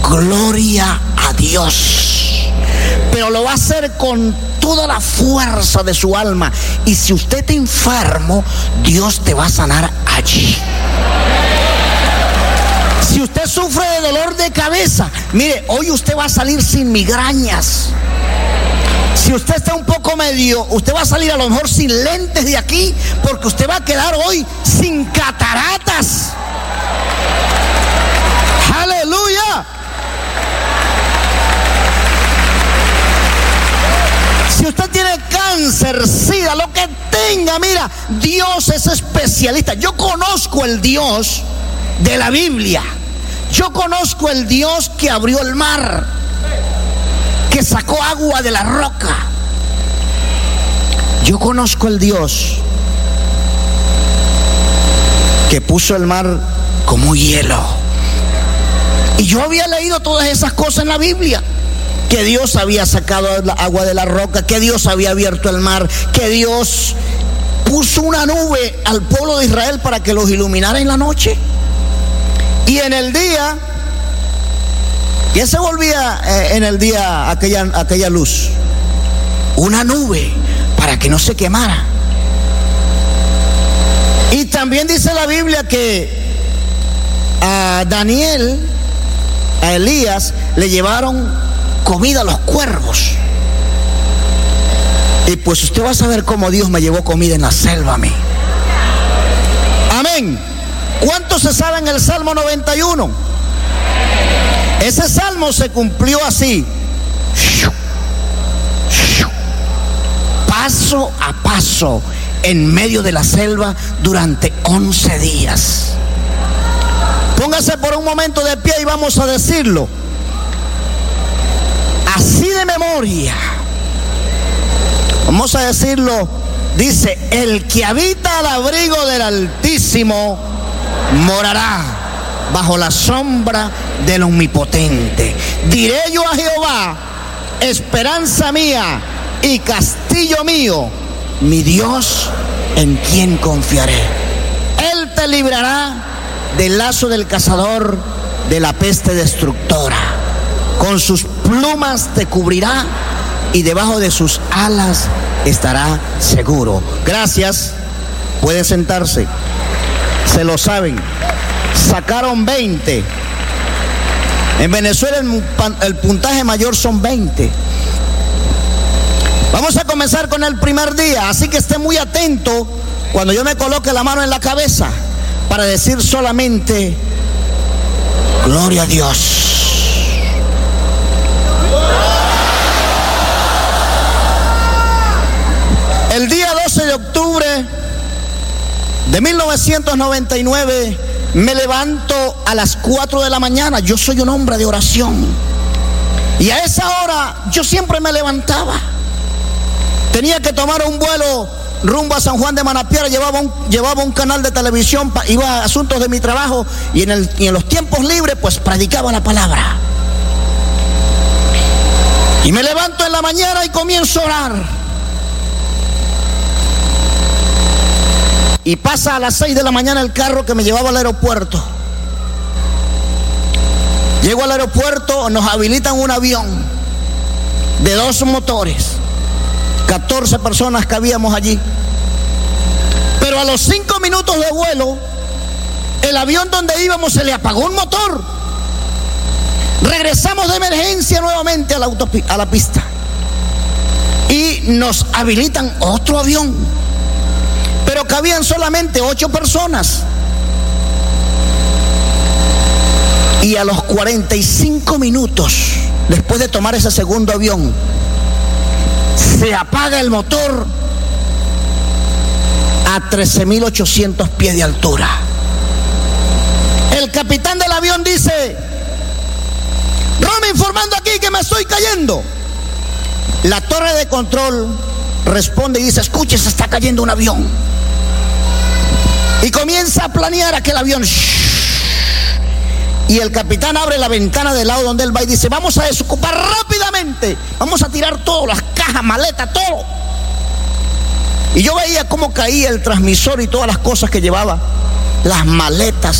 gloria a Dios. Pero lo va a hacer con toda la fuerza de su alma. Y si usted está enfermo, Dios te va a sanar allí. Si usted sufre de dolor de cabeza, mire, hoy usted va a salir sin migrañas. Si usted está un poco medio, usted va a salir a lo mejor sin lentes de aquí, porque usted va a quedar hoy sin cataratas. ¡Aleluya! Si usted tiene cáncer, sida, lo que tenga, mira, Dios es especialista. Yo conozco el Dios de la Biblia. Yo conozco el Dios que abrió el mar, que sacó agua de la roca. Yo conozco el Dios que puso el mar como hielo. Y yo había leído todas esas cosas en la Biblia. Que Dios había sacado el agua de la roca, que Dios había abierto el mar, que Dios puso una nube al pueblo de Israel para que los iluminara en la noche. Y en el día, ¿quién se volvía en el día aquella luz? Una nube para que no se quemara. Y también dice la Biblia que a Daniel, a Elías, le llevaron comida a los cuervos. Y pues usted va a saber cómo Dios me llevó comida en la selva a mí. Amén. ¿Cuántos se saben el Salmo 91? Ese salmo se cumplió así, paso a paso, en medio de la selva durante 11 días. Póngase por un momento de pie y vamos a decirlo así de memoria. Vamos a decirlo. Dice: el que habita al abrigo del Altísimo morará bajo la sombra del Omnipotente. Diré yo a Jehová, esperanza mía y castillo mío, mi Dios en quien confiaré. Él te librará del lazo del cazador, de la peste destructora. Con sus plumas te cubrirá y debajo de sus alas estará seguro. Gracias. Pueden sentarse. Se lo saben. Sacaron 20. En Venezuela el puntaje mayor son 20. Vamos a comenzar con el primer día, así que esté muy atento cuando yo me coloque la mano en la cabeza para decir solamente gloria a Dios. El día 12 de octubre de 1999 me levanto a las 4 de la mañana. Yo soy un hombre de oración. Y a esa hora yo siempre me levantaba. Tenía que tomar un vuelo rumbo a San Juan de Manapiara. Llevaba un canal de televisión, iba a asuntos de mi trabajo. Y en los tiempos libres pues predicaba la palabra. Y me levanto en la mañana y comienzo a orar. Y pasa a las 6 de la mañana el carro que me llevaba al aeropuerto. Llego al aeropuerto, nos habilitan un avión de 2 motores. 14 personas que habíamos allí. Pero a los 5 minutos de vuelo, el avión donde íbamos se le apagó un motor. Regresamos de emergencia nuevamente a la pista. Y nos habilitan otro avión. Pero cabían solamente 8 personas. Y a los 45 minutos, después de tomar ese segundo avión, se apaga el motor a 13.800 pies de altura. El capitán del avión dice: Rome, informando aquí que me estoy cayendo. La torre de control responde y dice: escuche, se está cayendo un avión. Y comienza a planear aquel avión. Y el capitán abre la ventana del lado donde él va y dice: vamos a desocupar rápidamente, vamos a tirar todo, las cajas, maletas, todo. Y yo veía cómo caía el transmisor y todas las cosas que llevaba, las maletas,